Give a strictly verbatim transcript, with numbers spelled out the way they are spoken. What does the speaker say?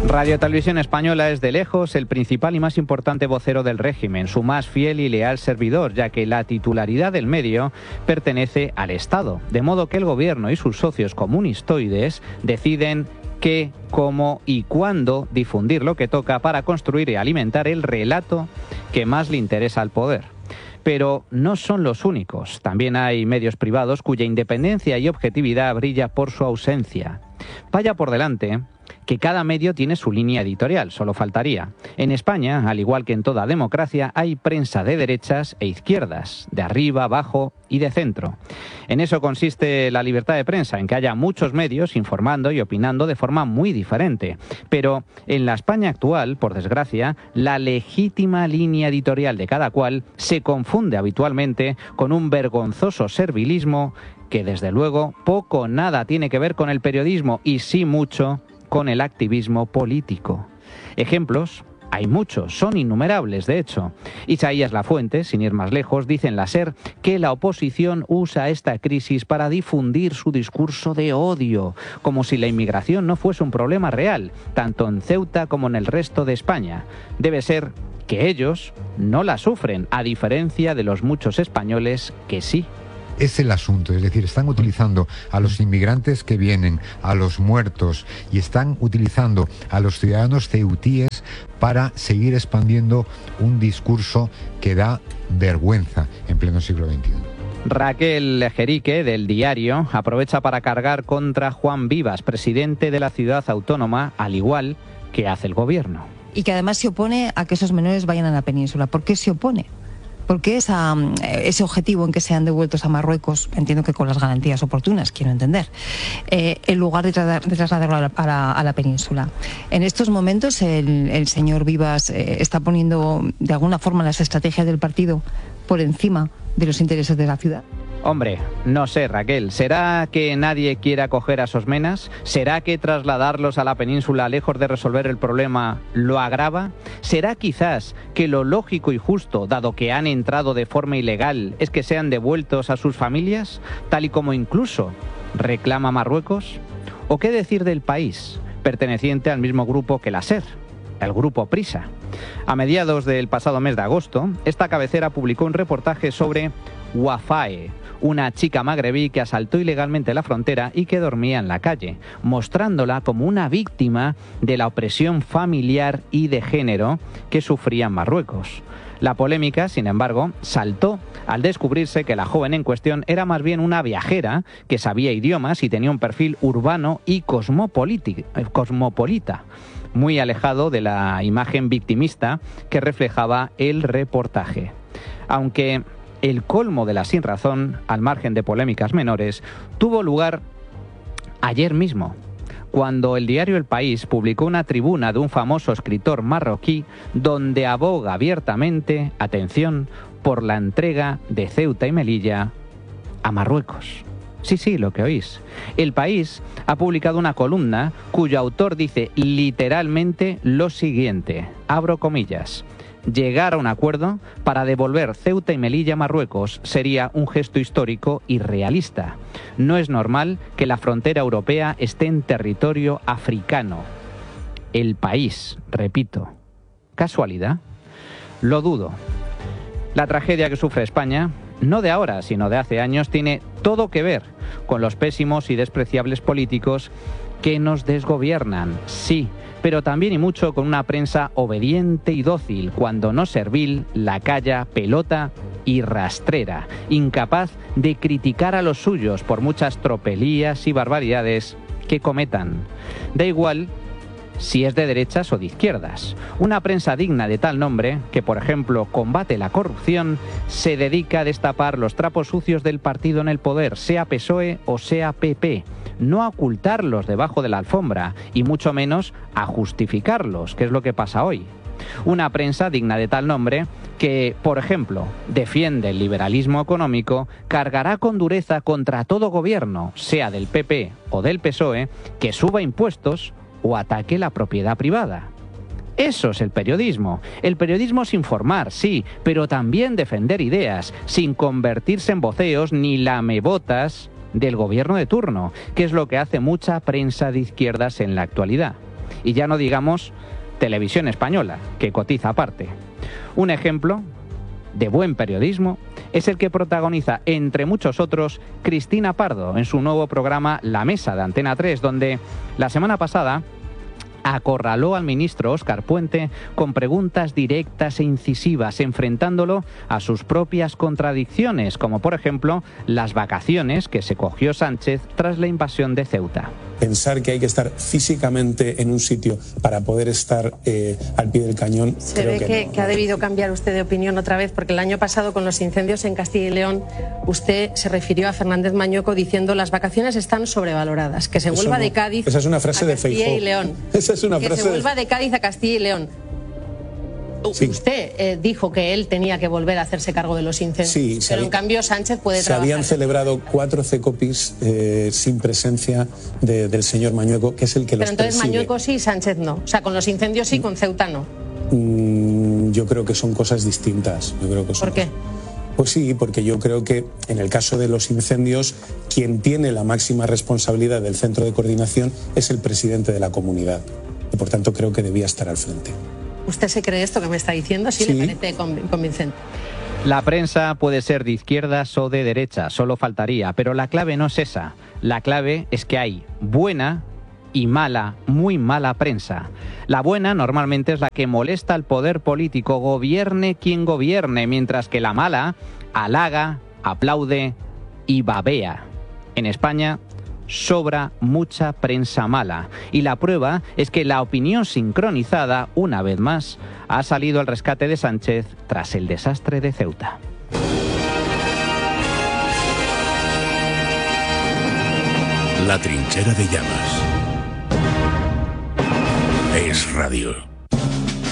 Radio Televisión Española es de lejos el principal y más importante vocero del régimen, su más fiel y leal servidor, ya que la titularidad del medio pertenece al Estado, de modo que el gobierno y sus socios comunistoides deciden qué, cómo y cuándo difundir lo que toca para construir y alimentar el relato que más le interesa al poder. Pero no son los únicos. También hay medios privados cuya independencia y objetividad brilla por su ausencia. Vaya por delante que cada medio tiene su línea editorial, solo faltaría. En España, al igual que en toda democracia, hay prensa de derechas e izquierdas, de arriba, abajo y de centro. En eso consiste la libertad de prensa, en que haya muchos medios informando y opinando de forma muy diferente. Pero en la España actual, por desgracia, la legítima línea editorial de cada cual se confunde habitualmente con un vergonzoso servilismo que, desde luego, poco o nada tiene que ver con el periodismo y sí mucho con el activismo político. Ejemplos hay muchos, son innumerables de hecho. Isaías Lafuente, sin ir más lejos, dice en la SER que la oposición usa esta crisis para difundir su discurso de odio, como si la inmigración no fuese un problema real, tanto en Ceuta como en el resto de España. Debe ser que ellos no la sufren, a diferencia de los muchos españoles que sí. Es el asunto, es decir, están utilizando a los inmigrantes que vienen, a los muertos, y están utilizando a los ciudadanos ceutíes para seguir expandiendo un discurso que da vergüenza en pleno siglo veintiuno. Raquel Lejerique, del Diario, aprovecha para cargar contra Juan Vivas, presidente de la ciudad autónoma, al igual que hace el gobierno. Y que además se opone a que esos menores vayan a la península. ¿Por qué se opone? Porque esa, ese objetivo en que sean devueltos a Marruecos, entiendo que con las garantías oportunas, quiero entender, eh, en lugar de, trasladar, de trasladarlo a la, a, la, a la península. En estos momentos el, el señor Vivas eh, está poniendo de alguna forma las estrategias del partido por encima de los intereses de la ciudad. Hombre, no sé, Raquel, ¿será que nadie quiere acoger a esos menas? ¿Será que trasladarlos a la península, lejos de resolver el problema, lo agrava? ¿Será quizás que lo lógico y justo, dado que han entrado de forma ilegal, es que sean devueltos a sus familias, tal y como incluso reclama Marruecos? ¿O qué decir del País, perteneciente al mismo grupo que la SER, el grupo Prisa? A mediados del pasado mes de agosto, esta cabecera publicó un reportaje sobre Wafae, una chica magrebí que asaltó ilegalmente la frontera y que dormía en la calle, mostrándola como una víctima de la opresión familiar y de género que sufría en Marruecos. La polémica, sin embargo, saltó al descubrirse que la joven en cuestión era más bien una viajera que sabía idiomas y tenía un perfil urbano y cosmopolita, muy alejado de la imagen victimista que reflejaba el reportaje. Aunque el colmo de la sinrazón, al margen de polémicas menores, tuvo lugar ayer mismo, cuando el diario El País publicó una tribuna de un famoso escritor marroquí donde aboga abiertamente, atención, por la entrega de Ceuta y Melilla a Marruecos. Sí, sí, lo que oís. El País ha publicado una columna cuyo autor dice literalmente lo siguiente, abro comillas: llegar a un acuerdo para devolver Ceuta y Melilla a Marruecos sería un gesto histórico y realista. No es normal que la frontera europea esté en territorio africano. El País, repito. ¿Casualidad? Lo dudo. La tragedia que sufre España, no de ahora, sino de hace años, tiene todo que ver con los pésimos y despreciables políticos que nos desgobiernan, sí, pero también y mucho con una prensa obediente y dócil, cuando no servil, lacaya, pelota y rastrera, incapaz de criticar a los suyos por muchas tropelías y barbaridades que cometan. Da igual si es de derechas o de izquierdas. Una prensa digna de tal nombre, que por ejemplo combate la corrupción, se dedica a destapar los trapos sucios del partido en el poder, sea P S O E o sea P P, no a ocultarlos debajo de la alfombra y mucho menos a justificarlos, que es lo que pasa hoy. Una prensa digna de tal nombre que, por ejemplo, defiende el liberalismo económico, cargará con dureza contra todo gobierno, sea del P P o del P S O E, que suba impuestos o ataque la propiedad privada. Eso es el periodismo. El periodismo es informar, sí, pero también defender ideas, sin convertirse en voceos ni lamebotas del gobierno de turno, que es lo que hace mucha prensa de izquierdas en la actualidad. Y ya no digamos Televisión Española, que cotiza aparte. Un ejemplo de buen periodismo es el que protagoniza, entre muchos otros, Cristina Pardo en su nuevo programa La Mesa de Antena tres, donde la semana pasada acorraló al ministro Óscar Puente con preguntas directas e incisivas, enfrentándolo a sus propias contradicciones, como por ejemplo las vacaciones que se cogió Sánchez tras la invasión de Ceuta. Pensar que hay que estar físicamente en un sitio para poder estar eh, al pie del cañón. Se creo ve que, que, no, que ha no. debido cambiar usted de opinión otra vez, porque el año pasado con los incendios en Castilla y León usted se refirió a Fernández Mañueco diciendo las vacaciones están sobrevaloradas, que se Eso vuelva no. de Cádiz Esa es una frase a de Castilla Feijóo. y León. Esa es una que frase se de- vuelva de Cádiz a Castilla y León. Sí. Usted eh, dijo que él tenía que volver a hacerse cargo de los incendios, Sí, se pero había- en cambio Sánchez puede Se trabajar. habían celebrado cuatro CECOPIs eh, sin presencia de- del señor Mañueco, que es el que Pero los entonces preside. Mañueco sí y Sánchez no. O sea, con los incendios sí, con Ceuta no. Mm, yo creo que son cosas distintas. Yo creo que son ¿Por qué? Pues sí, porque yo creo que en el caso de los incendios, quien tiene la máxima responsabilidad del centro de coordinación es el presidente de la comunidad. Y por tanto creo que debía estar al frente. ¿Usted se cree esto que me está diciendo? Sí, Sí. le parece conv- convincente. La prensa puede ser de izquierdas o de derechas, solo faltaría, pero la clave no es esa. La clave es que hay buena y mala, muy mala prensa. La buena normalmente es la que molesta al poder político, gobierne quien gobierne, mientras que la mala halaga, aplaude y babea. En España sobra mucha prensa mala, y la prueba es que la opinión sincronizada, una vez más, ha salido al rescate de Sánchez tras el desastre de Ceuta. La trinchera de llamas. Es radio.